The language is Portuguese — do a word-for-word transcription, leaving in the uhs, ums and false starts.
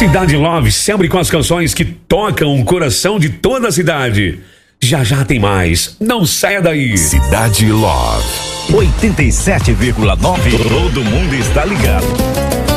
Cidade Love, sempre com as canções que tocam o coração de toda a cidade. Já já tem mais, não saia daí. Cidade Love. oitenta e sete vírgula nove. Todo mundo está ligado.